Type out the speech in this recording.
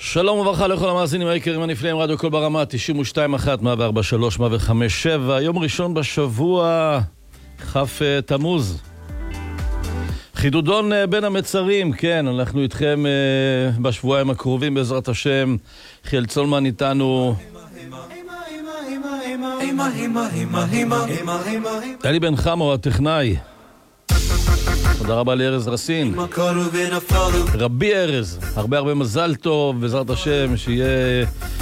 שלום וברכה לכל המאזינים היקרים הנפלאים, רדיו קול ברמה 92.1 104.3 105.7. יום ראשון בשבוע, כ' תמוז, חידודון בין המצרים. כן, אנחנו איתכם בשבועיים הקרובים בעזרת השם. חיאל צולמן איתנו, אלי בן חמו הטכנאי, תודה רבה לארז רסין, רבי ארז, הרבה מזל טוב בעזרת השם, שיהיה